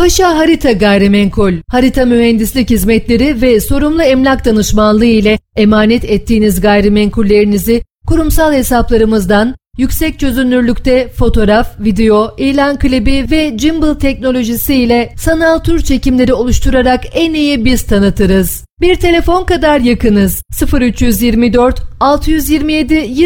Paşa Harita Gayrimenkul, harita mühendislik hizmetleri ve sorumlu emlak danışmanlığı ile emanet ettiğiniz gayrimenkullerinizi kurumsal hesaplarımızdan yüksek çözünürlükte fotoğraf, video, ilan klibi ve gimbal teknolojisi ile sanal tur çekimleri oluşturarak en iyi biz tanıtırız. Bir telefon kadar yakınız. 0324 627